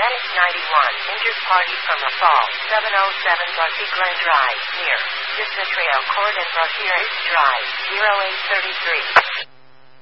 NX91, injured party from a fall, 707 Bussy Glen Drive, near Vista Trail Court and Bussy Drive, 0833.